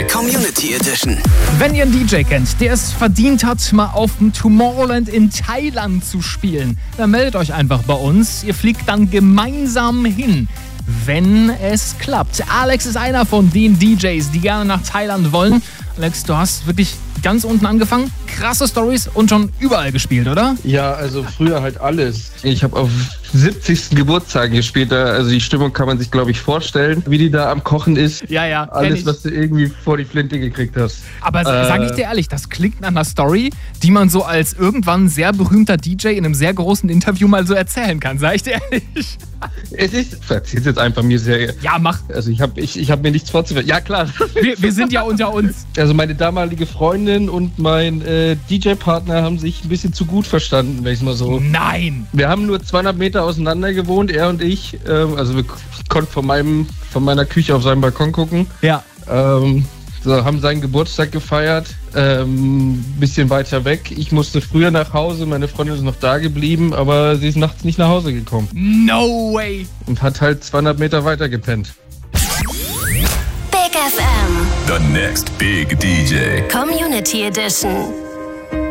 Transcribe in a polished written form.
Community Edition. Wenn ihr einen DJ kennt, der es verdient hat, mal auf dem Tomorrowland in Thailand zu spielen, dann meldet euch einfach bei uns. Ihr fliegt dann gemeinsam hin, wenn es klappt. Alex ist einer von den DJs, die gerne nach Thailand wollen. Alex, du hast wirklich ganz unten angefangen, krasse Storys und schon überall gespielt, oder? Ja, also früher halt alles. Ich habe auf 70. Geburtstag gespielt, also die Stimmung kann man sich, glaube ich, vorstellen, wie die da am Kochen ist. Ja. Alles, was du irgendwie vor die Flinte gekriegt hast. Aber sag ich dir ehrlich, das klingt nach einer Story, die man so als irgendwann sehr berühmter DJ in einem sehr großen Interview mal so erzählen kann, sag ich dir ehrlich. Erzähl's jetzt einfach mir sehr. Ja, mach. Also ich hab mir nichts vorzuwerfen. Ja, klar. Wir sind ja unter uns. Also meine damalige Freundin und mein DJ-Partner haben sich ein bisschen zu gut verstanden, wenn ich mal so. Nein! Wir haben nur 200 Meter auseinander gewohnt, er und ich. Also wir konnten von meiner Küche auf seinen Balkon gucken. Ja. So, haben seinen Geburtstag gefeiert, bisschen weiter weg. Ich musste früher nach Hause, meine Freundin ist noch da geblieben, aber sie ist nachts nicht nach Hause gekommen. No way! Und hat halt 200 Meter weiter gepennt. Big FM. The next big DJ. Community Edition.